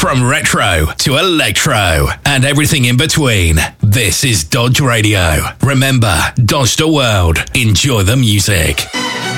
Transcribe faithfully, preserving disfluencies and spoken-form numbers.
From retro to electro and everything in between. This is Dodge Radio. Remember, Dodge the world. Enjoy the music.